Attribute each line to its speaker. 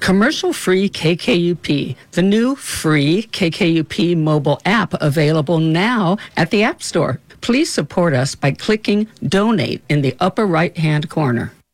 Speaker 1: Commercial-free KKUP, the new free KKUP mobile app available now at the App Store. Please support us by clicking Donate in the upper right-hand corner.